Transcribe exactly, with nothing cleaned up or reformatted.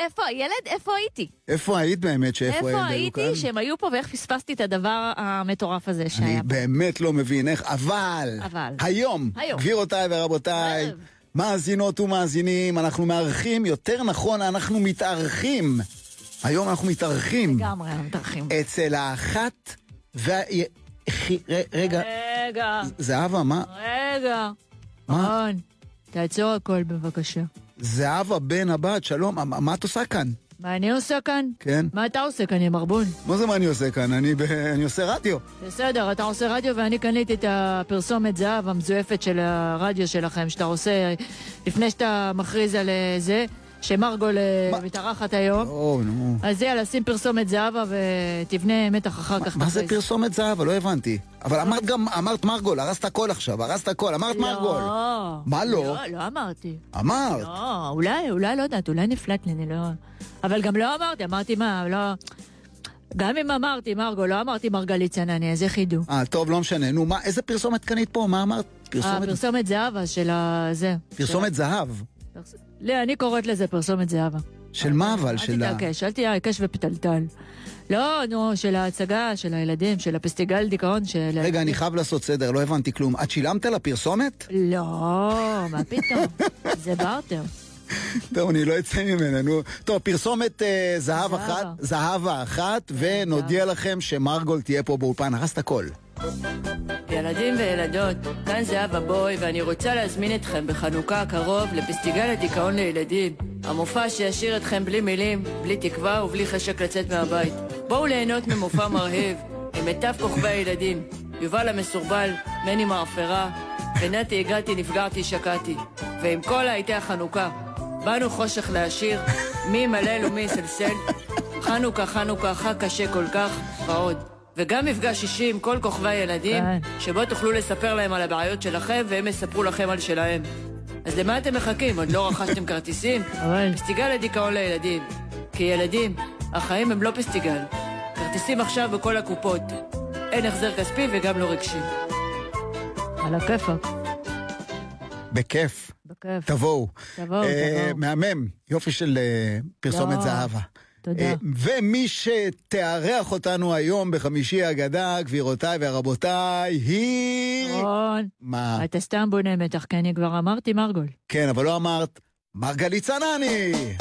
איפה, ילד, איפה הייתי? איפה היית באמת שאיפה איפה הם היו כאן? הייתי שהם היו פה ואיך פספסתי את הדבר המטורף הזה שהיה אני פה? באמת לא מבין איך, אבל, אבל. היום, היום. גבירותיי ורבותיי, ערב. מאזינות ומאזינים, אנחנו מארחים, יותר נכון, אנחנו מתארחים. היום אנחנו מתארחים. לגמרי, מתארחים. אצל האחת וה... חי- ר- רגע, רגע, זהבה, מה? רגע. מה? רון, תעצור הכל בבקשה. זהבה בן הבת, שלום, מה, מה את עושה כאן? מה אני עושה כאן? כן? מה אתה עושה כאן, יא מרבון? מה זה מה אני עושה כאן? אני, ב... אני עושה רדיו. בסדר, אתה עושה רדיו ואני קניתי את הפרסומת זהב המזויפת של הרדיו שלכם, שאתה עושה לפני שאתה מכריז על אה, זה, שמרגול אה, מה? מתארחת היום. או, נו. אז יאללה, שים פרסומת זהבה ותבנה מתח אחר כך. מה זה תכריז. פרסומת זהבה? לא הבנתי. אבל אמרת גם, אמרת מרגול, הרסת הכל עכשיו, הרסת הכל, אמרת מרגול. לא. מה לא? לא, לא אמרתי. אמרת. לא, אולי, אולי לא יודעת, אולי נפלט לי, אני לא... אבל גם לא אמרתי, אמרתי מה, לא... גם אם אמרתי מרגול, לא אמרתי מרגלית צנני, אז איך ידעו? אה, טוב, לא משנה. נו, מה, איזה פרסומת קנית פה? מה אמרת? פרסומת... הפרסומת זהבה של הזה. פרסומת זהב. פרס- לא, אני קוראת לזה פרסומת זהבה. של מה אבל? אל של ה... תתעקש, אל תהיה עיקש ופתלתל. לא, נו, של ההצגה, של הילדים, של הפסטיגל דיכאון, של... רגע, אני חייב לעשות סדר, לא הבנתי כלום. את שילמת על הפרסומת? לא, מה פתאום? זה בארטר. טוב, אני לא אצא ממנה, נו. טוב, פרסומת אה, זהב זהבה. אחת, זהבה אחת, ונודיע לכם שמרגול תהיה פה באולפן, הרסת הכל. ילדים וילדות, כאן זהבה בוי, ואני רוצה להזמין אתכם בחנוכה הקרוב לפסטיגל הדיכאון לילדים. המופע שישאיר אתכם בלי מילים, בלי תקווה ובלי חשק לצאת מהבית. בואו ליהנות ממופע מרהיב, עם מיטב כוכבי הילדים. יובל המסורבל, מני מאפרה, ונתי הגעתי, נפגעתי, שקעתי. ועם כל להיטי החנוכה, באנו חושך להשאיר, מי מלל ומי סלסל. חנוכה, חנוכה, חג קשה כל כך, ועוד. וגם מפגש אישי עם כל כוכבי הילדים, שבו תוכלו לספר להם על הבעיות שלכם, והם יספרו לכם על שלהם. אז למה אתם מחכים? עוד לא רכשתם כרטיסים? פסטיגל לדיכאון לילדים. כי ילדים, החיים הם לא פסטיגל. כרטיסים עכשיו בכל הקופות. אין החזר כספי וגם לא רגשי. על הכיפק. בכיף. בכיף. תבואו. תבואו, אה, תבואו. מהמם. יופי של אה, פרסומת לא. זהבה. תודה. אה, ומי שתארח אותנו היום בחמישי הגדה, גבירותיי ורבותיי, היא... רון, מה? אתה סתם בונה מתח, כי אני כבר אמרתי מרגול. כן, אבל לא אמרת, מרגלית צנני!